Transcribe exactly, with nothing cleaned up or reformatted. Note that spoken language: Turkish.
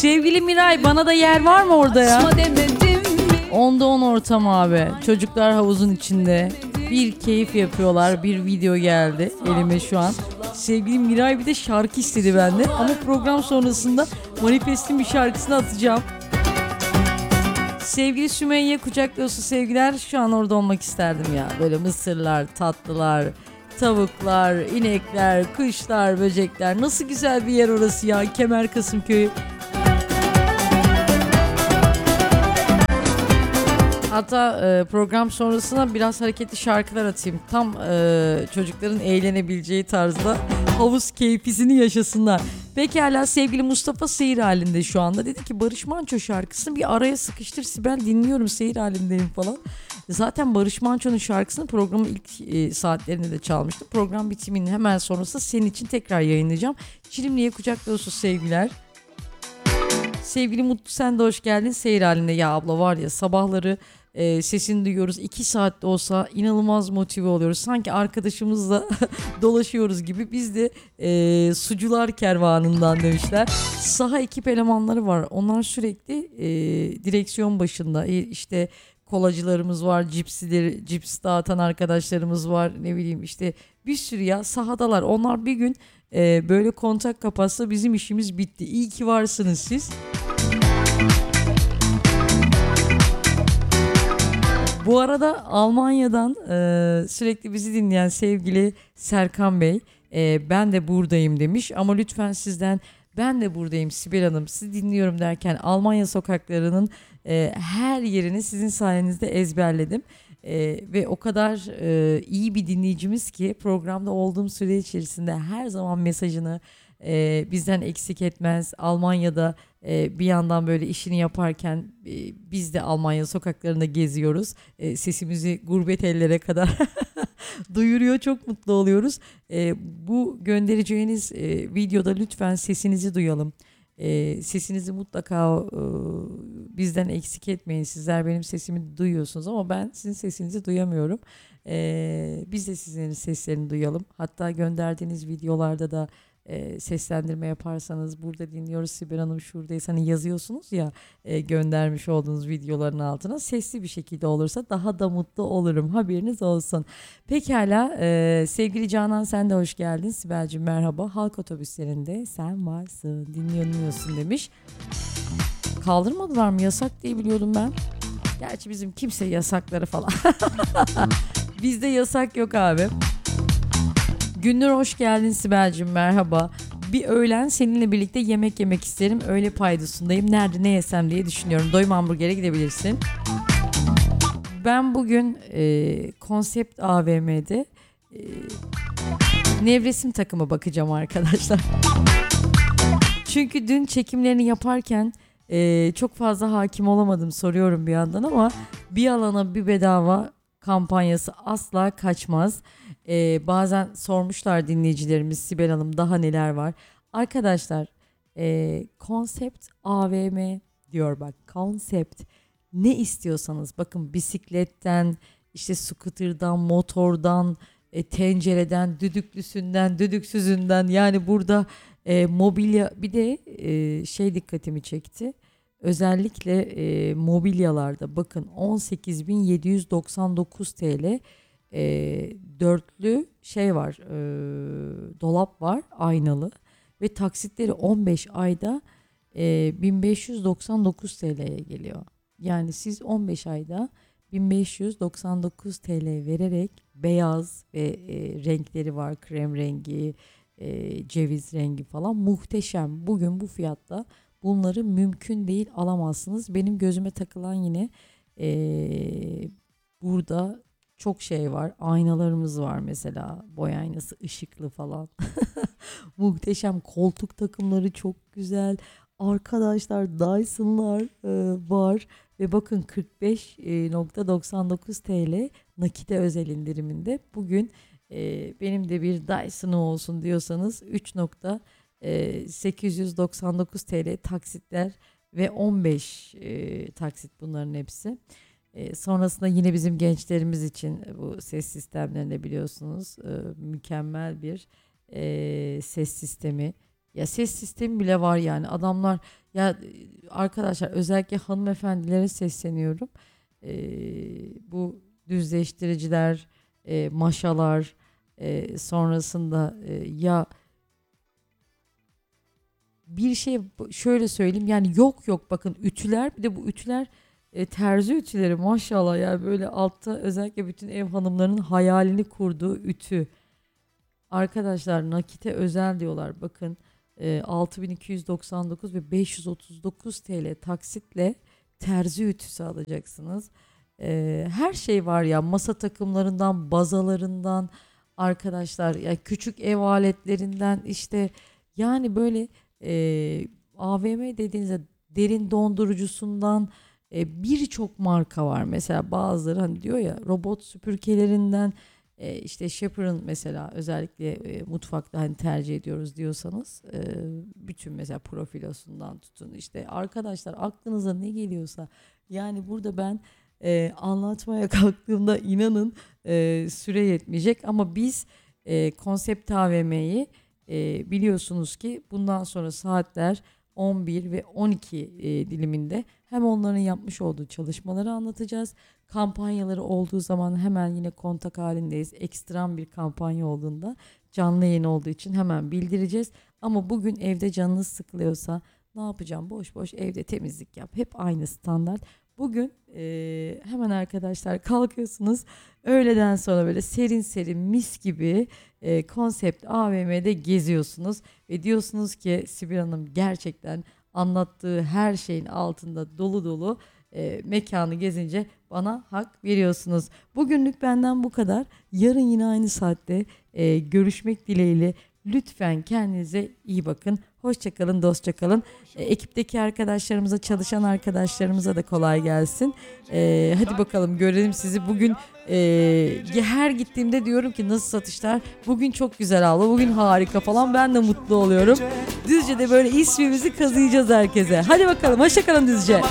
Sevgili Miray, bana da yer var mı orada ya? Onda on ortam abi. Çocuklar havuzun içinde. Bir keyif yapıyorlar. Bir video geldi elime şu an. Sevgili Miray bir de şarkı istedi benden. Ama program sonrasında Manifest'in bir şarkısını atacağım. Sevgili Sümeyye, kucak dolusu sevgiler. Şu an orada olmak isterdim ya. Böyle mısırlar, tatlılar, tavuklar, inekler, kuşlar, böcekler. Nasıl güzel bir yer orası ya. Kemerkasım köyü. Hatta e, program sonrasına biraz hareketli şarkılar atayım. Tam e, çocukların eğlenebileceği tarzda havuz keyfisini yaşasınlar. Pekala, sevgili Mustafa seyir halinde şu anda. Dedi ki Barış Manço şarkısını bir araya sıkıştır Sibel, dinliyorum, seyir halindeyim falan. Zaten Barış Manço'nun şarkısını programın ilk e, saatlerinde de çalmıştım. Program bitiminin hemen sonrası senin için tekrar yayınlayacağım. Çilimli'ye kucak dolusu sevgiler. Sevgili Mutlu, sen de hoş geldin seyir halinde. Ya abla var ya, sabahları e, sesini duyuyoruz. iki saatte olsa inanılmaz motive oluyoruz. Sanki arkadaşımızla dolaşıyoruz gibi. Biz de e, sucular kervanından demişler. Saha ekip elemanları var. Onlar sürekli e, direksiyon başında. E, işte kolacılarımız var, cipsileri, cips dağıtan arkadaşlarımız var. Ne bileyim işte bir sürü ya, sahadalar. Onlar bir gün e, böyle kontak kapatsa bizim işimiz bitti. İyi ki varsınız siz. Bu arada Almanya'dan e, sürekli bizi dinleyen sevgili Serkan Bey, e, ben de buradayım demiş. Ama lütfen sizden ben de buradayım Sibel Hanım, sizi dinliyorum derken Almanya sokaklarının e, her yerini sizin sayenizde ezberledim. E, ve o kadar e, iyi bir dinleyicimiz ki programda olduğum süre içerisinde her zaman mesajını e, bizden eksik etmez. Almanya'da e, bir yandan böyle işini yaparken e, biz de Almanya sokaklarında geziyoruz. E, sesimizi gurbet ellere kadar duyuruyor. Çok mutlu oluyoruz. E, bu göndereceğiniz e, videoda lütfen sesinizi duyalım. E, sesinizi mutlaka e, bizden eksik etmeyin. Sizler benim sesimi duyuyorsunuz ama ben sizin sesinizi duyamıyorum. E, biz de sizlerin seslerini duyalım. Hatta gönderdiğiniz videolarda da e, seslendirme yaparsanız, burada dinliyoruz Sibel Hanım şuradayız hani yazıyorsunuz ya, e, göndermiş olduğunuz videoların altına sesli bir şekilde olursa daha da mutlu olurum, haberiniz olsun. Pekala, e, sevgili Canan, sen de hoş geldin. Sibel'cim merhaba. Halk otobüslerinde sen varsın, dinliyorsun demiş. Kaldırmadılar mı? Yasak diye biliyordum ben. Gerçi bizim kimse yasakları falan. Bizde yasak yok abi. Gündür hoş geldin Sibel'cim merhaba. Bir öğlen seninle birlikte yemek yemek isterim. Öğle paydasındayım. Nerede ne yesem diye düşünüyorum. Doyum Hamburger'e gidebilirsin. Ben bugün e, Konsept A V M'de e, nevresim takımı bakacağım arkadaşlar. Çünkü dün çekimlerini yaparken e, çok fazla hakim olamadım, soruyorum bir yandan, ama bir alana bir bedava kampanyası asla kaçmaz. Ee, bazen sormuşlar dinleyicilerimiz, Sibel Hanım daha neler var? Arkadaşlar e, konsept A V M diyor, bak konsept, ne istiyorsanız bakın, bisikletten işte scooter'dan, motordan, e, tencereden, düdüklüsünden, düdüksüzünden, yani burada e, mobilya, bir de e, şey dikkatimi çekti. Özellikle e, mobilyalarda bakın on sekiz bin yedi yüz doksan dokuz T L e, dörtlü şey var, e, dolap var aynalı ve taksitleri on beş ayda e, bin beş yüz doksan dokuz T L'ye geliyor. Yani siz on beş ayda bin beş yüz doksan dokuz T L vererek beyaz ve e, renkleri var, krem rengi, e, ceviz rengi falan, muhteşem. Bugün bu fiyatta bunları mümkün değil alamazsınız. Benim gözüme takılan yine ee, burada çok şey var. Aynalarımız var mesela. Boy aynası, ışıklı falan. Muhteşem. Koltuk takımları çok güzel. Arkadaşlar Dyson'lar e, var. Ve bakın kırk beş virgül doksan dokuz T L nakite özel indiriminde. Bugün e, benim de bir Dyson'ım olsun diyorsanız üç virgül sekiz yüz doksan dokuz T L taksitler ve on beş e, taksit, bunların hepsi. E, sonrasında yine bizim gençlerimiz için bu ses sistemlerinde biliyorsunuz e, mükemmel bir e, ses sistemi. Ya ses sistemi bile var yani, adamlar Ya e, arkadaşlar özellikle hanımefendilere sesleniyorum. E, Bu düzleştiriciler, e, maşalar, e, sonrasında e, ya bir şey şöyle söyleyeyim yani yok yok bakın ütüler bir de bu ütüler e, terzi ütüleri maşallah yani böyle altta özellikle bütün ev hanımlarının hayalini kurduğu ütü. Arkadaşlar nakite özel diyorlar bakın e, altı bin iki yüz doksan dokuz ve beş yüz otuz dokuz T L taksitle terzi ütüsü alacaksınız. E, her şey var ya masa takımlarından bazalarından arkadaşlar ya küçük ev aletlerinden işte yani böyle e, A V M dediğinizde derin dondurucusundan e, birçok marka var. Mesela bazıları hani diyor ya robot süpürgelerinden e, işte Schaefer'ın mesela özellikle e, mutfakta hani tercih ediyoruz diyorsanız e, bütün mesela profilosundan tutun işte arkadaşlar aklınıza ne geliyorsa yani burada ben e, anlatmaya kalktığımda inanın e, süre yetmeyecek ama biz e, konsept A V M'yi e, biliyorsunuz ki bundan sonra saatler on bir ve on iki e, diliminde hem onların yapmış olduğu çalışmaları anlatacağız. Kampanyaları olduğu zaman hemen yine kontak halindeyiz. Ekstrem bir kampanya olduğunda canlı yayın olduğu için hemen bildireceğiz. Ama bugün evde canınız sıkılıyorsa ne yapacağım? Boş boş evde temizlik yap. Hep aynı standart. Bugün e, hemen arkadaşlar kalkıyorsunuz. Öğleden sonra böyle serin serin mis gibi e, konsept A V M'de geziyorsunuz. Ve diyorsunuz ki Sibel Hanım gerçekten anlattığı her şeyin altında dolu dolu e, mekanı gezince bana hak veriyorsunuz. Bugünlük benden bu kadar. Yarın yine aynı saatte e, görüşmek dileğiyle. Lütfen kendinize iyi bakın. Hoşça kalın, dostça kalın. E, ekipteki arkadaşlarımıza, çalışan arkadaşlarımıza da kolay gelsin. E, hadi bakalım görelim sizi. Bugün e, her gittiğimde diyorum ki nasıl satışlar? Bugün çok güzel abla, bugün harika falan. Ben de mutlu oluyorum. Düzce'de böyle ismimizi kazıyacağız herkese. Hadi bakalım, hoşça kalın Düzce.